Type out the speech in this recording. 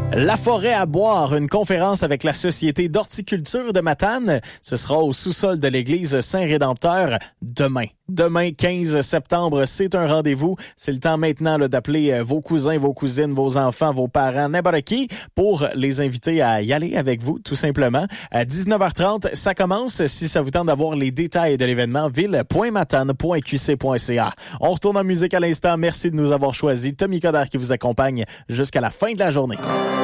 La forêt à boire, une conférence avec la Société d'horticulture de Matane. Ce sera au sous-sol de l'église Saint-Rédempteur demain. Demain, 15 septembre, c'est un rendez-vous. C'est le temps maintenant là, d'appeler vos cousins, vos cousines, vos enfants, vos parents, n'importe qui, pour les inviter à y aller avec vous, tout simplement. À 19h30, ça commence. Si ça vous tente d'avoir les détails de l'événement, ville.matane.qc.ca. On retourne en musique à l'instant. Merci de nous avoir choisis. Tommy Coderre qui vous accompagne jusqu'à la fin de la journée.